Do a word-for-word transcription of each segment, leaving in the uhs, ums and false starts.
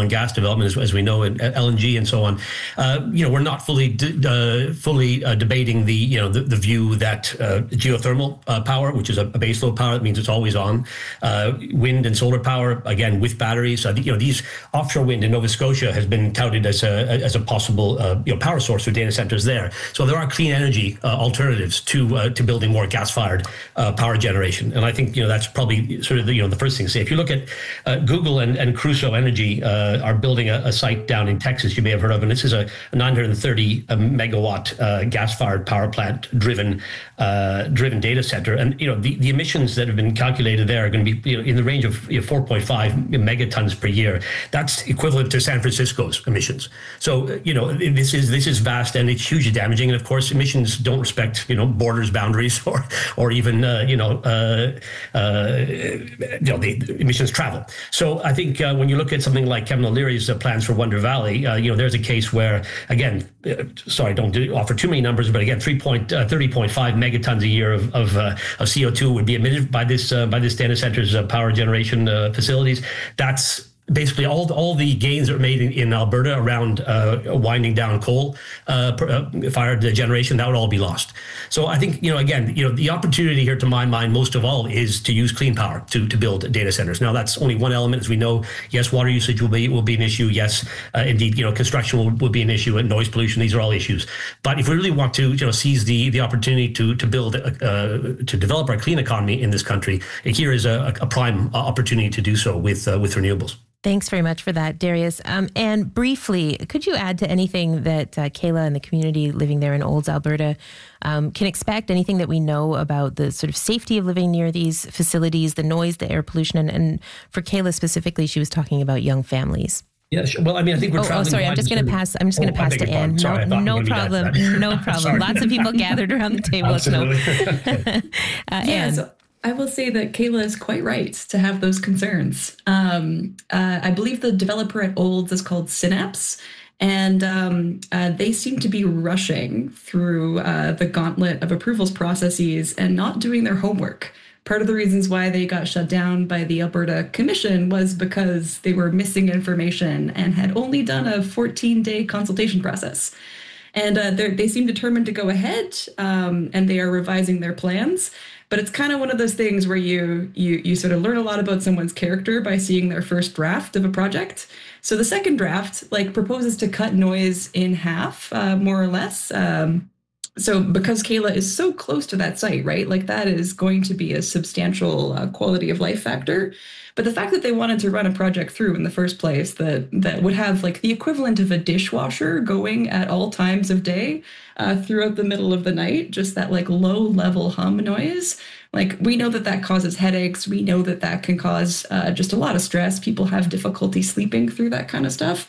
and gas development, as, as we know, and L N G and so on. Uh, you know, we're not fully d- uh, fully uh, debating the you know the, the view that uh, geothermal uh, power, which is a, a baseload power, that means it's always on. Uh, wind and solar power, again with batteries. Uh, you know, these offshore wind in Nova Scotia has been touted as a as a possible uh, you know power source for data centers there. So there are clean energy uh, alternatives to uh, to building more gas-fired uh, power generation, and I think you know that's probably sort of the, you know the first thing to say. If you look at uh, Google and, and Crusoe Energy uh, are building a, a site down in Texas you may have heard of, and this is a, a nine hundred thirty megawatt uh, gas-fired power plant driven uh, driven data center, and you know the, the emissions that have been calculated there are going to be you know, in the range of you know, four point five megatons per year. That's equivalent to San Francisco's emissions. So you know this is this is vast and it's hugely damaging, and of course emissions don't respect you know borders, boundaries, or or even uh, you know uh, uh, you know the, the emissions travel. So I think uh, when you look at something like Kevin O'Leary's uh, plans for Wonder Valley, uh, you know there's a case where again, uh, sorry, don't do, offer too many numbers, but again, three point uh, thirty point five megatons a year of of, uh, of C O two would be emitted by this uh, by this data center's uh, power generation uh, facilities. That's basically all all the gains that are made in, in Alberta around uh, winding down coal uh, uh, fired generation, that would all be lost. So I think, you know, again, you know, the opportunity here to my mind, most of all, is to use clean power to, to build data centers. Now, that's only one element, as we know. Yes, water usage will be will be an issue. Yes, uh, indeed, you know, construction will, will be an issue, and noise pollution. These are all issues. But if we really want to, you know, seize the the opportunity to to build a, uh, to develop our clean economy in this country, here is a, a prime opportunity to do so with uh, with renewables. Thanks very much for that, Darius. Um, and briefly, could you add to anything that uh, Kayla and the community living there in Olds, Alberta, um, can expect? Anything that we know about the sort of safety of living near these facilities, the noise, the air pollution, and, and for Kayla specifically, she was talking about young families. Yeah, sure. Well, I mean, I think we're oh, traveling. Oh, sorry, I'm just going to pass. I'm just going to oh, pass to Anne. Sorry, no, no problem. No problem. Lots of people gathered around the table. Absolutely. uh, yeah, Anne. So I will say that Kayla is quite right to have those concerns. Um, uh, I believe the developer at Olds is called Synapse, and um, uh, they seem to be rushing through uh, the gauntlet of approvals processes and not doing their homework. Part of the reasons why they got shut down by the Alberta Commission was because they were missing information and had only done a fourteen-day consultation process. And uh, they seem determined to go ahead, um, and they are revising their plans. But it's kind of one of those things where you you you sort of learn a lot about someone's character by seeing their first draft of a project. So the second draft, like, proposes to cut noise in half, uh, more or less. Um, so because Kayla is so close to that site, right? Like, that is going to be a substantial uh, quality of life factor. But the fact that they wanted to run a project through in the first place that that would have like the equivalent of a dishwasher going at all times of day uh, throughout the middle of the night, just that like low level hum noise, like we know that that causes headaches. We know that that can cause uh, just a lot of stress. People have difficulty sleeping through that kind of stuff.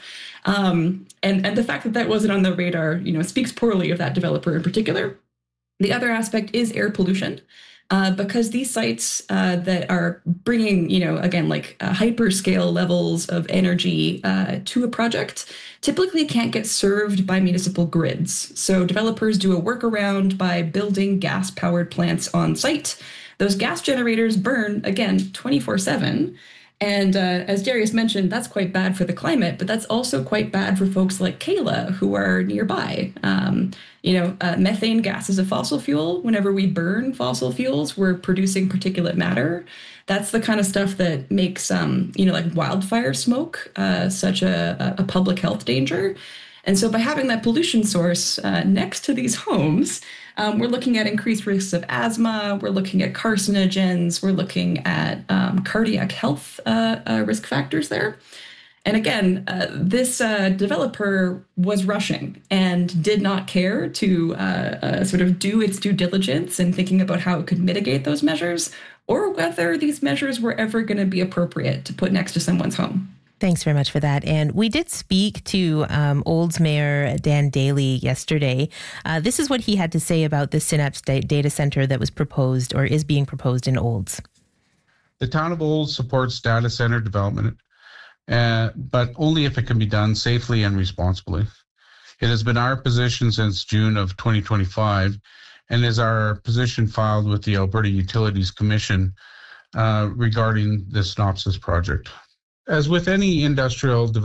Um, and, and the fact that that wasn't on the radar, you know, speaks poorly of that developer in particular. The other aspect is air pollution. Uh, because these sites uh, that are bringing, you know, again, like uh, hyperscale levels of energy uh, to a project typically can't get served by municipal grids. So developers do a workaround by building gas-powered plants on site. Those gas generators burn, again, twenty-four seven. And uh, as Darius mentioned, that's quite bad for the climate, but that's also quite bad for folks like Kayla who are nearby. Um, you know, uh, methane gas is a fossil fuel. Whenever we burn fossil fuels, we're producing particulate matter. That's the kind of stuff that makes, um, you know, like wildfire smoke uh, such a, a public health danger. And so by having that pollution source uh, next to these homes, um, we're looking at increased risks of asthma. We're looking at carcinogens. We're looking at um, cardiac health uh, uh, risk factors there. And again, uh, this uh, developer was rushing and did not care to uh, uh, sort of do its due diligence in thinking about how it could mitigate those measures or whether these measures were ever going to be appropriate to put next to someone's home. Thanks very much for that. And we did speak to um, Olds Mayor Dan Daly yesterday. Uh, this is what he had to say about the Synapse data center that was proposed or is being proposed in Olds. The town of Olds supports data center development, uh, but only if it can be done safely and responsibly. It has been our position since June of twenty twenty-five and is our position filed with the Alberta Utilities Commission uh, regarding the Synopsis project. As with any industrial development,